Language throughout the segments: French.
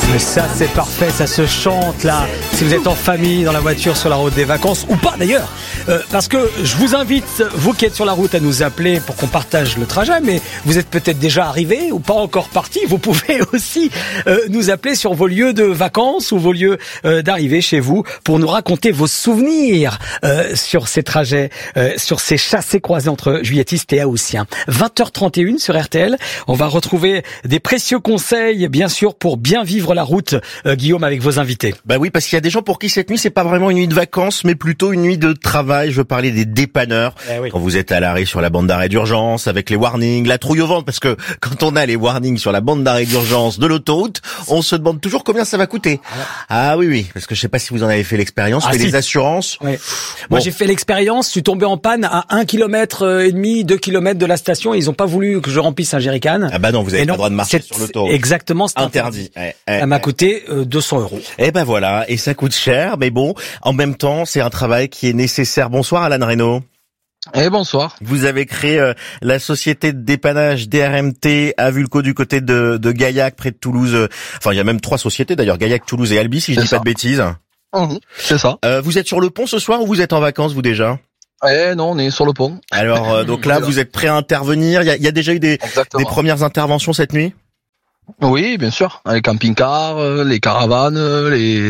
Mais ça c'est parfait, ça se chante là, si vous êtes en famille, dans la voiture, sur la route des vacances, ou pas d'ailleurs, parce que je vous invite, vous qui êtes sur la route, à nous appeler pour qu'on partage le trajet, mais vous êtes peut-être déjà arrivé ou pas encore parti, vous pouvez aussi nous appeler sur vos lieux de vacances ou vos lieux d'arrivée chez vous pour nous raconter vos souvenirs sur ces trajets, sur ces chassés-croisés entre juilletistes et haussiens. 20h31 sur RTL, on va retrouver des précieux conseils, bien sûr, pour bien vivre la route, Guillaume, avec vos invités. Bah oui, parce qu'il y a des gens pour qui cette nuit, c'est pas vraiment une nuit de vacances, mais plutôt une nuit de travail. Je veux parler des dépanneurs. Oui. Quand vous êtes à l'arrêt sur la bande d'arrêt d'urgence, avec les warnings, la trouille au ventre, parce que quand on a les warnings sur la bande d'arrêt d'urgence de l'autoroute, on se demande toujours combien ça va coûter. Ah oui, parce que je sais pas si vous en avez fait l'expérience, mais les assurances... Oui. Moi, j'ai fait l'expérience, je suis tombé en panne à 1,5 km, 2 km de la station, et ils ont pas voulu que je remplisse un jerrycan. Ah bah non, vous avez pas le droit de marcher sur l'autoroute. Exactement, c'est interdit. Ça m'a coûté 200 €. Eh ben voilà, et ça coûte cher, mais bon, en même temps, c'est un travail qui est nécessaire. Bonsoir Alan Reynaud. Eh bonsoir. Vous avez créé la société de dépannage DRMT à Vulco du côté de Gaillac, près de Toulouse. Enfin, il y a même 3 sociétés d'ailleurs, Gaillac, Toulouse et Albi, si je dis pas de bêtises. C'est ça. Vous êtes sur le pont ce soir ou vous êtes en vacances vous déjà? Eh non, on est sur le pont. Alors donc là, vous êtes prêt à intervenir. Il y a déjà eu des premières interventions cette nuit? Oui, bien sûr. Les camping-cars, les caravanes,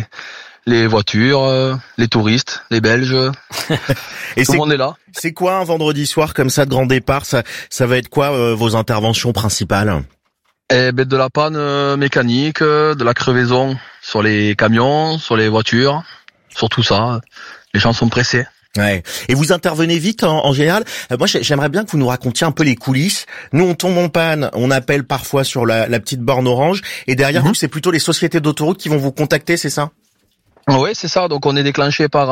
les voitures, les touristes, les Belges. Et tout le monde est là. C'est quoi un vendredi soir comme ça de grand départ? Ça va être quoi vos interventions principales? Eh ben de la panne mécanique, de la crevaison sur les camions, sur les voitures, sur tout ça. Les gens sont pressés. Ouais. Et vous intervenez vite en général. Moi, j'aimerais bien que vous nous racontiez un peu les coulisses. Nous, on tombe en panne, on appelle parfois sur la petite borne orange, et derrière vous, c'est plutôt les sociétés d'autoroute qui vont vous contacter, c'est ça? Oui, c'est ça. Donc, on est déclenché par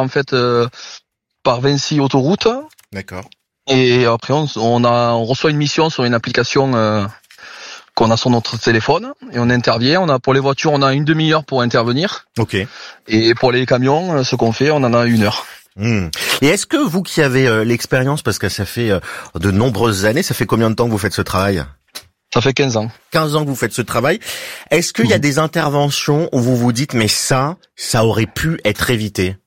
par Vinci Autoroute. D'accord. Et après, on reçoit une mission sur une application qu'on a sur notre téléphone et on intervient. Pour les voitures, on a une demi-heure pour intervenir. Ok. Et pour les camions, ce qu'on fait, on en a 1 heure. Et est-ce que vous qui avez l'expérience, parce que ça fait de nombreuses années, ça fait combien de temps que vous faites ce travail? Ça fait 15 ans. 15 ans que vous faites ce travail. Est-ce qu'il y a des interventions où vous vous dites, mais ça aurait pu être évité?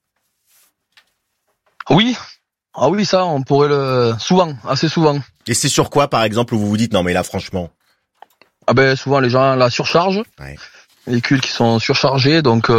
Oui. Ah oui, ça, on pourrait assez souvent. Et c'est sur quoi, par exemple, où vous vous dites, non mais là, franchement? Ah ben, souvent, les gens la surchargent. Ouais. Les véhicules qui sont surchargés, donc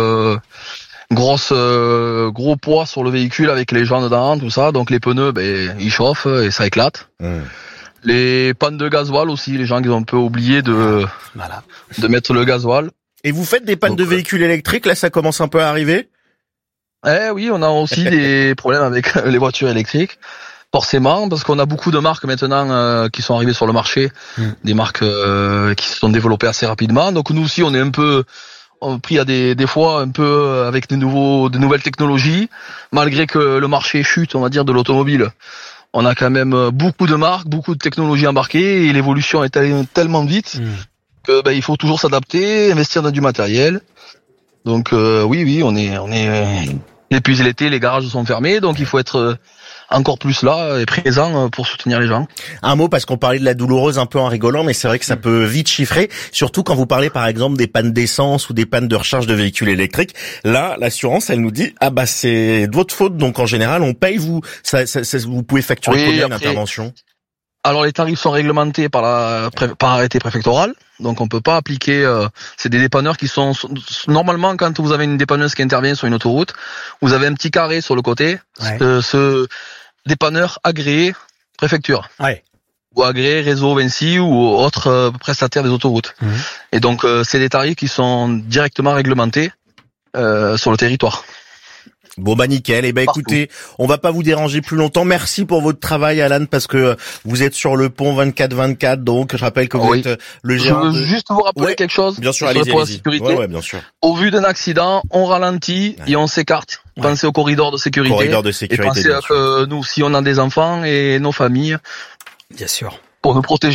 gros poids sur le véhicule avec les gens dedans, tout ça. Donc les pneus, ils chauffent et ça éclate. Les pannes de gasoil aussi, les gens qui ont un peu oublié de mettre le gasoil. Et vous faites des pannes de véhicules électriques, là ça commence un peu à arriver? Eh oui, on a aussi des problèmes avec les voitures électriques. Forcément, parce qu'on a beaucoup de marques maintenant qui sont arrivées sur le marché, des marques qui se sont développées assez rapidement. Donc nous aussi, on est un peu pris à des fois un peu avec de nouvelles technologies, malgré que le marché chute, on va dire, de l'automobile. On a quand même beaucoup de marques, beaucoup de technologies embarquées et l'évolution est allée tellement vite que il faut toujours s'adapter, investir dans du matériel. Donc oui, on est épuisé l'été, les garages sont fermés, donc il faut être encore plus là et présent pour soutenir les gens. Un mot, parce qu'on parlait de la douloureuse un peu en rigolant, mais c'est vrai que ça peut vite chiffrer, surtout quand vous parlez par exemple des pannes d'essence ou des pannes de recharge de véhicules électriques. Là, l'assurance, elle nous dit c'est de votre faute, donc en général on paye, vous pouvez facturer combien d'intervention? Alors les tarifs sont réglementés par arrêté préfectoral, donc on peut pas appliquer. C'est des dépanneurs qui sont normalement, quand vous avez une dépanneuse qui intervient sur une autoroute, vous avez un petit carré sur le côté. Ce dépanneur agréé préfecture, ou agréé réseau Vinci ou autre prestataire des autoroutes. Et donc c'est des tarifs qui sont directement réglementés sur le territoire. Bon nickel. Et écoutez, on va pas vous déranger plus longtemps. Merci pour votre travail, Alan, parce que vous êtes sur le pont 24/24. Donc je rappelle que vous êtes le gérant. Je veux juste vous rappeler quelque chose. Bien sûr, allez-y. Pour la sécurité. Ouais, bien sûr. Au vu d'un accident, on ralentit et on s'écarte. Pensez au corridor de sécurité. Et pensez à que nous, si on a des enfants et nos familles, bien sûr, pour nous protéger.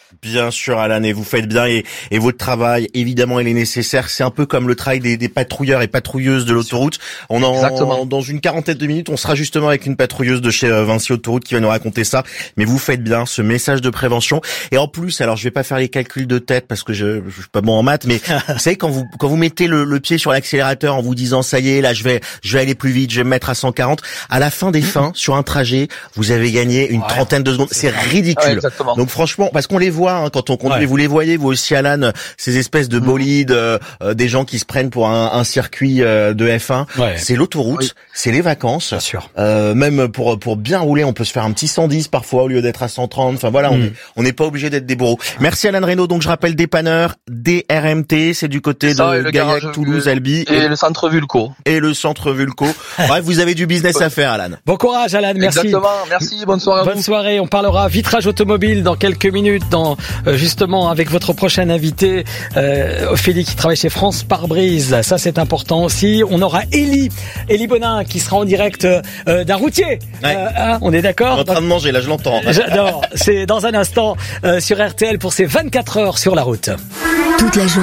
Bien sûr, Alan, et vous faites bien, et votre travail, évidemment, il est nécessaire. C'est un peu comme le travail des patrouilleurs et patrouilleuses de l'autoroute. Dans une quarantaine de minutes, on sera justement avec une patrouilleuse de chez Vinci Autoroute qui va nous raconter ça. Mais vous faites bien ce message de prévention. Et en plus, alors je vais pas faire les calculs de tête parce que je suis pas bon en maths, mais vous savez, quand vous mettez le pied sur l'accélérateur en vous disant ça y est, là je vais aller plus vite, je vais me mettre à 140, à la fin des fins, sur un trajet, vous avez gagné une trentaine de secondes. C'est ridicule. Ouais, donc franchement, parce qu'on les voit quand on conduit, vous les voyez vous aussi, Alan, ces espèces de bolides, des gens qui se prennent pour un circuit de F1. C'est l'autoroute, c'est les vacances. Bien sûr. Même pour bien rouler, on peut se faire un petit 110 parfois au lieu d'être à 130. Enfin voilà, on n'est pas obligé d'être des bourreaux. Merci Alan Reynaud. Donc je rappelle dépanneur DRMT, c'est du côté de Gaillac, Toulouse, Albi et le centre Vulco. Et le centre Vulco. Bref, vous avez du business à faire, Alan. Bon courage Alan, merci. Exactement, merci, bonne soirée à vous. Bonne soirée, on parlera vitrage automobile dans quelques minutes, justement avec votre prochaine invité, Ophélie, qui travaille chez France Pare-Brise. Ça c'est important aussi. On aura Élie Bonin qui sera en direct d'un routier. On est d'accord? En train de manger, là je l'entends. J'adore. C'est dans un instant sur RTL pour ces 24 heures sur la route. Toute la journée.